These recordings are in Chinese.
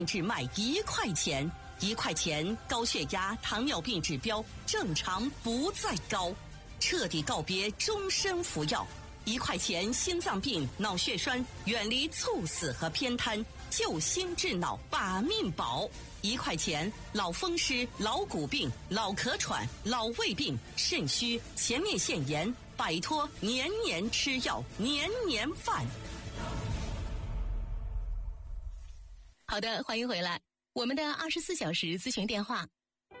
只卖1块钱，1块钱高血压、糖尿病指标正常不再高，彻底告别终身服药。1块钱心脏病、脑血栓，远离猝死和偏瘫，救心治脑，把命保。1块钱老风湿、老骨病、老咳喘、老胃病、肾虚、前列腺炎，摆脱年年吃药、年年犯。 好的，欢迎回来。我们的24小时咨询电话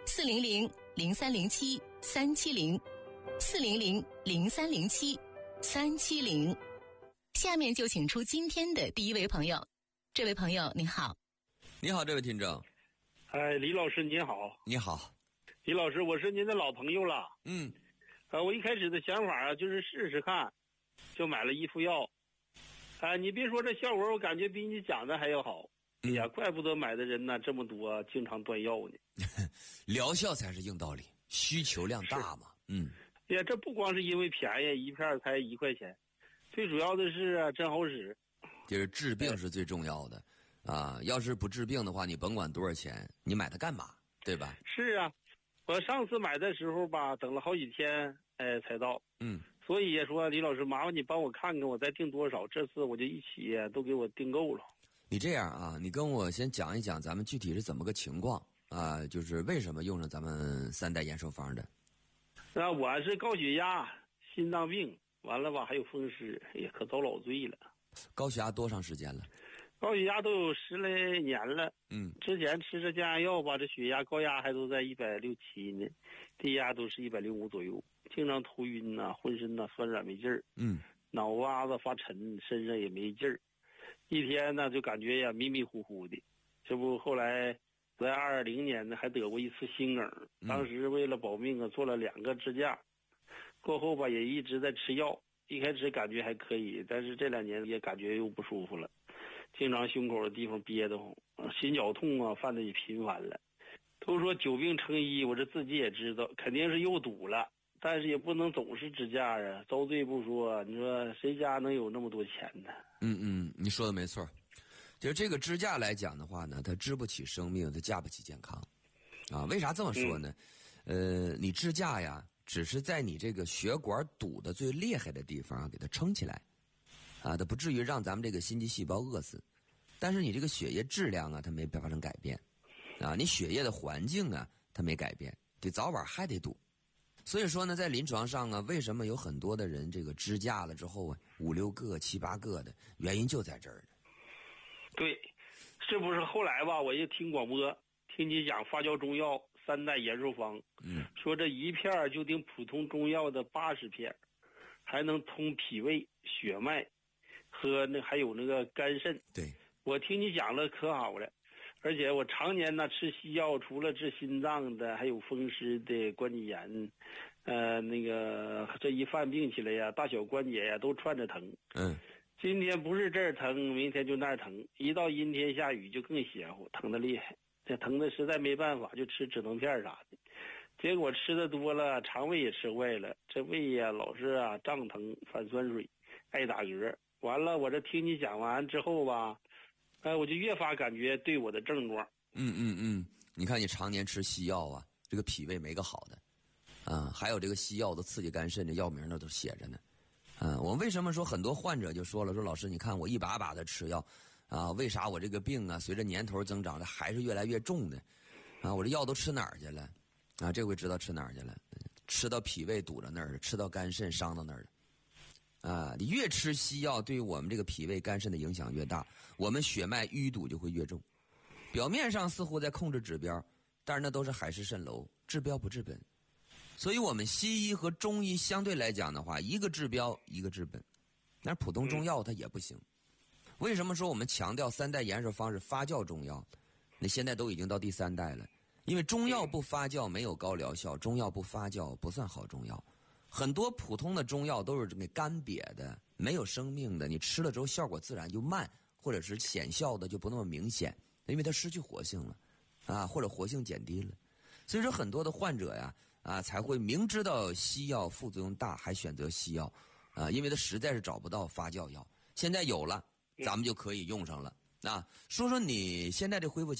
400-0307-370，400-0307-370。下面就请出今天的第一位朋友。这位朋友您好。 你好，这位听众。 李老师您好。 你好。 李老师，我是您的老朋友了。我一开始的想法就是试试看，就买了一副药。你别说这效果，我感觉比你讲的还要好。哎呀，怪不得买的人呢这么多，经常断药呢。 疗效才是硬道理，需求量大嘛。 哎呀，这不光是因为便宜，一片才1块钱，最主要的是真好使。 就是治病是最重要的啊！要是不治病的话，你甭管多少钱，你买它干嘛？对吧？ 是啊，我上次买的时候吧，等了好几天，才到。所以也说李老师，麻烦你帮我看看，我再订多少？这次我就一起都给我订够了。 你这样啊，你跟我先讲一讲咱们具体是怎么个情况啊？就是为什么用上咱们3代延寿方的？ 我是高血压、心脏病，完了吧还有风湿，也可遭老罪了。 高血压多长时间了？ 高血压都有10来年了。之前吃这降压药吧，这血压、高压还都在160、7呢，低压都是105左右，经常头晕呐，浑身呐酸软没劲儿。脑瓜子发沉，身上也没劲儿。一天呢就感觉呀迷迷糊糊的，这不后来在2020年呢还得过一次心梗，当时为了保命做了2个支架，过后吧也一直在吃药，一开始感觉还可以，但是这2年也感觉又不舒服了，经常胸口的地方憋得慌，心绞痛犯得也频繁了。都说久病成医，我这自己也知道肯定是又堵了，但是也不能总是支架啊，遭罪不说，你说谁家能有那么多钱呢？ 你说的没错，就是这个支架来讲的话呢，它支不起生命，它架不起健康，啊，为啥这么说呢？你支架呀，只是在你这个血管堵的最厉害的地方给它撑起来，啊，它不至于让咱们这个心肌细胞饿死，但是你这个血液质量啊，它没发生改变，啊，你血液的环境啊，它没改变，得早晚还得堵。所以说呢，在临床上啊，为什么有很多的人这个支架了之后啊，5、6个、7、8个的，原因就在这儿呢。 对，是不是后来吧，我也听广播，听你讲发酵中药3代延寿方，说这一片就顶普通中药的80片，还能通脾胃、血脉和还有那个肝肾。 对， 我听你讲了可好了。而且我常年呢吃西药，除了治心脏的，还有风湿的、关节炎，那个这一犯病起来呀，大小关节呀都串着疼。今天不是这儿疼，明天就那儿疼，一到阴天下雨就更邪乎，疼得厉害。这疼的实在没办法，就吃止疼片啥的。结果吃的多了，肠胃也吃坏了，这胃呀老是胀疼、反酸水、爱打嗝。完了，我这听你讲完之后吧。我就越发感觉对我的症状。 你看你常年吃西药啊，这个脾胃没个好的，还有这个西药的刺激肝肾，这药名那都写着呢。我为什么说很多患者就说了，说老师你看我一把把的吃药，为啥我这个病啊随着年头增长的还是越来越重呢？我这药都吃哪儿去了？这回知道吃哪儿去了，吃到脾胃堵着那儿了，吃到肝肾伤到那儿了。你越吃西药，对于我们这个脾胃肝肾的影响越大，我们血脉淤堵就会越重。表面上似乎在控制指标，但是那都是海市蜃楼，治标不治本。所以我们西医和中医相对来讲的话，一个治标，一个治本。但是普通中药它也不行。为什么说我们强调3代延寿方是发酵中药？那现在都已经到第3代了，因为中药不发酵没有高疗效，中药不发酵不算好中药。很多普通的中药都是给干瘪的，没有生命的，你吃了之后效果自然就慢，或者是显效的就不那么明显，因为它失去活性了，或者活性减低了。所以说很多的患者呀，才会明知道西药副作用大还选择西药，因为他实在是找不到发酵药。现在有了，咱们就可以用上了， 啊，说说你现在这恢复